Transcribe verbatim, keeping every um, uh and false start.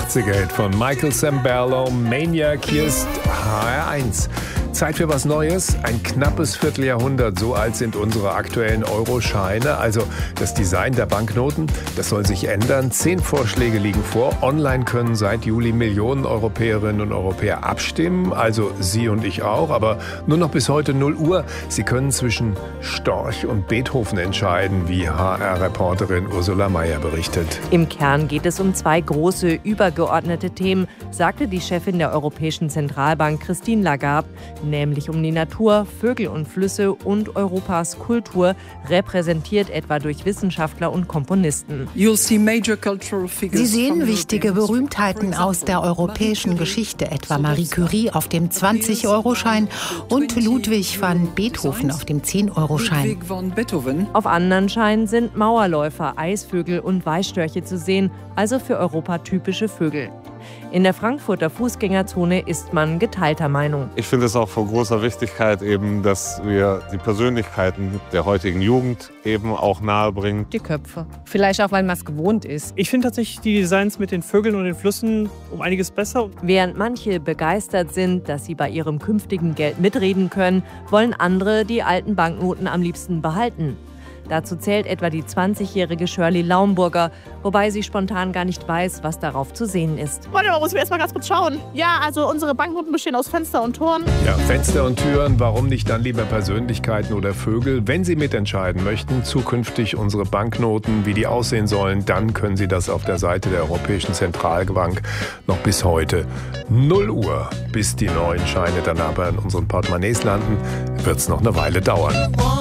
achtziger-Hit von Michael Sambello, Maniac. Hier ist H R eins. Zeit für was Neues. Ein knappes Vierteljahrhundert, so alt sind unsere aktuellen Euroscheine. Also das Design der Banknoten, das soll sich ändern. Zehn Vorschläge liegen vor. Online können seit Juli Millionen Europäerinnen und Europäer abstimmen. Also Sie und ich auch, aber nur noch bis heute null Uhr. Sie können zwischen Storch und Beethoven entscheiden, wie H R-Reporterin Ursula Mayer berichtet. Im Kern geht es um zwei große, übergeordnete Themen, sagte die Chefin der Europäischen Zentralbank Christine Lagarde, nämlich um die Natur, Vögel und Flüsse und Europas Kultur, repräsentiert etwa durch Wissenschaftler und Komponisten. Sie sehen wichtige Berühmtheiten aus der europäischen Geschichte, etwa Marie Curie auf dem zwanzig-Euro-Schein und Ludwig van Beethoven auf dem zehn-Euro-Schein. Auf anderen Scheinen sind Mauerläufer, Eisvögel und Weißstörche zu sehen, also für Europa typische Vögel. In der Frankfurter Fußgängerzone ist man geteilter Meinung. Ich finde es auch von großer Wichtigkeit, eben, dass wir die Persönlichkeiten der heutigen Jugend eben auch nahebringen. Die Köpfe. Vielleicht auch, weil man es gewohnt ist. Ich finde tatsächlich die Designs mit den Vögeln und den Flüssen um einiges besser. Während manche begeistert sind, dass sie bei ihrem künftigen Geld mitreden können, wollen andere die alten Banknoten am liebsten behalten. Dazu zählt etwa die zwanzigjährige Shirley Laumburger, wobei sie spontan gar nicht weiß, was darauf zu sehen ist. Warte mal, muss ich erst mal ganz kurz schauen. Ja, also unsere Banknoten bestehen aus Fenster und Toren. Ja, Fenster und Türen, warum nicht dann lieber Persönlichkeiten oder Vögel? Wenn Sie mitentscheiden möchten, zukünftig unsere Banknoten, wie die aussehen sollen, dann können Sie das auf der Seite der Europäischen Zentralbank noch bis heute null Uhr. Bis die neuen Scheine dann aber in unseren Portemonnaies landen, wird es noch eine Weile dauern.